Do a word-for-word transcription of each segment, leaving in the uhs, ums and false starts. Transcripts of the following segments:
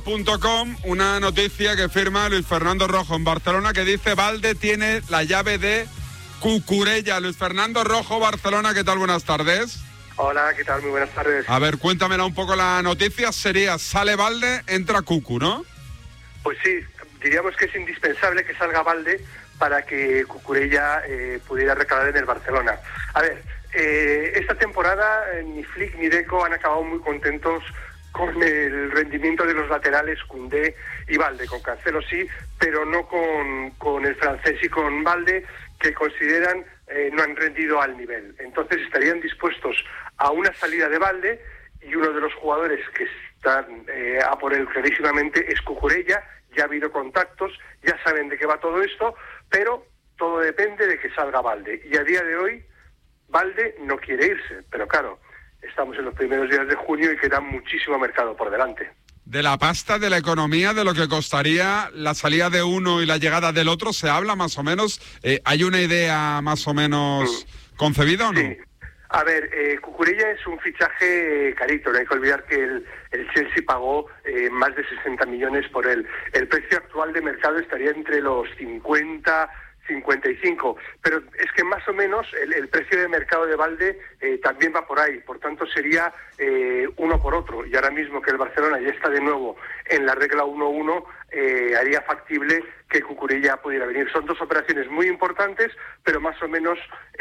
punto com, una noticia que firma Luis Fernando Rojo en Barcelona que dice: Valde tiene la llave de Cucurella. Luis Fernando Rojo, Barcelona, ¿qué tal? Buenas tardes. Hola, ¿qué tal? Muy buenas tardes. A ver, cuéntamela un poco la noticia. Sería, sale Valde, entra Cucu, ¿no? Pues sí, diríamos que es indispensable que salga Valde para que Cucurella eh, pudiera recalar en el Barcelona. A ver, eh, esta temporada eh, ni Flick ni Deco han acabado muy contentos con el rendimiento de los laterales Koundé y Valde. Con Cancelo sí, pero no con, con el francés y con Valde, que consideran eh, no han rendido al nivel. Entonces estarían dispuestos a una salida de Valde, y uno de los jugadores que están eh, a por él clarísimamente es Cucurella. Ya ha habido contactos, ya saben de qué va todo esto, pero todo depende de que salga Valde. Y a día de hoy, Valde no quiere irse, pero claro, estamos en los primeros días de junio y queda muchísimo mercado por delante. De la pasta, de la economía, de lo que costaría la salida de uno y la llegada del otro, ¿se habla más o menos? Eh, ¿Hay una idea más o menos mm. concebida o no? Sí. A ver, eh, Cucurella es un fichaje carito. No hay que olvidar que el, el Chelsea pagó eh, más de sesenta millones por él. El precio actual de mercado estaría entre los cincuenta, cincuenta y cinco, pero es que más o menos el, el precio de mercado de Valde eh, también va por ahí, por tanto sería eh, uno por otro, y ahora mismo que el Barcelona ya está de nuevo en la regla uno uno, eh, haría factible que Cucurella pudiera venir. Son dos operaciones muy importantes, pero más o menos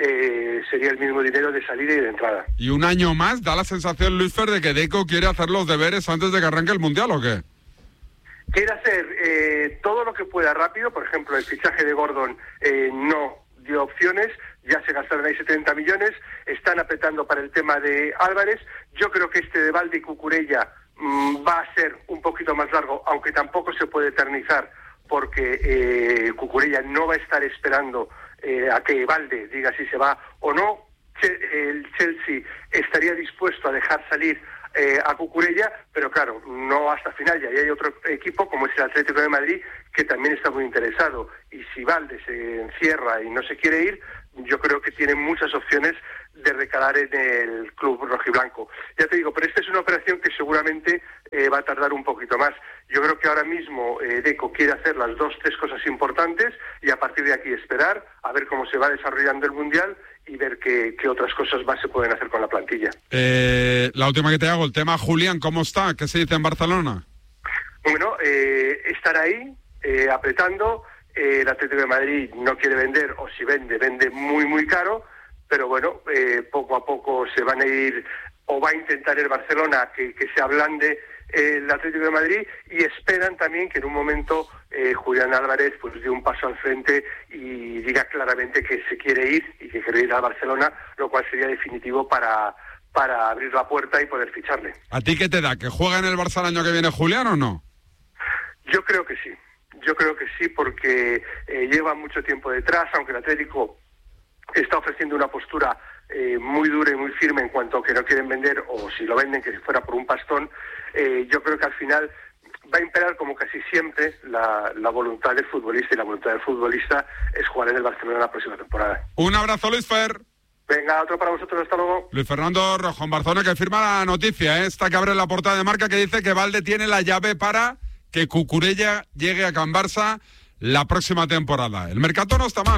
eh, sería el mismo dinero de salida y de entrada. Y un año más da la sensación, Luis Fer, de que Deco quiere hacer los deberes antes de que arranque el Mundial, ¿o qué? Quiere hacer eh, todo lo que pueda rápido. Por ejemplo, el fichaje de Gordon eh, no dio opciones, ya se gastaron ahí setenta millones, están apretando para el tema de Álvarez. Yo creo que este de Valde y Cucurella mmm, va a ser un poquito más largo, aunque tampoco se puede eternizar, porque eh, Cucurella no va a estar esperando eh, a que Valde diga si se va o no. El Chelsea estaría dispuesto a dejar salir Eh, a Cucurella, pero claro, no hasta final. Y ahí hay otro equipo como es el Atlético de Madrid que también está muy interesado, y si Valde se encierra y no se quiere ir, yo creo que tiene muchas opciones de recalar en el club rojiblanco. Ya te digo, pero esta es una operación que seguramente eh, va a tardar un poquito más. Yo creo que ahora mismo eh, Deco quiere hacer las dos, tres cosas importantes, y a partir de aquí esperar a ver cómo se va desarrollando el Mundial y ver qué, qué otras cosas más se pueden hacer con la plantilla. Eh, la última que te hago, el tema Julián, ¿cómo está? ¿Qué se dice en Barcelona? Bueno, eh, estar ahí, eh, apretando. Eh, el Atlético de Madrid no quiere vender, o si vende, vende muy, muy caro, pero bueno, eh, poco a poco se van a ir, o va a intentar el Barcelona que, que se ablande el Atlético de Madrid, y esperan también que en un momento eh, Julián Álvarez pues dé un paso al frente y diga claramente que se quiere ir y que quiere ir a Barcelona, lo cual sería definitivo para, para abrir la puerta y poder ficharle. ¿A ti qué te da? ¿Que juega en el Barça el año que viene Julián o no? Yo creo que sí, yo creo que sí, porque eh, lleva mucho tiempo detrás, aunque el Atlético está ofreciendo una postura eh, muy dura y muy firme en cuanto a que no quieren vender, o si lo venden que si fuera por un pastón. Eh, yo creo que al final va a imperar, como casi siempre, la, la voluntad del futbolista, y la voluntad del futbolista es jugar en el Barcelona la próxima temporada. Un abrazo, Luis Fer. Venga, otro para vosotros, hasta luego. Luis Fernando Rojo en Barcelona, que firma la noticia, ¿eh? Esta que abre la portada de Marca, que dice que Valde tiene la llave para que Cucurella llegue a Can Barça la próxima temporada. El mercado no está mal.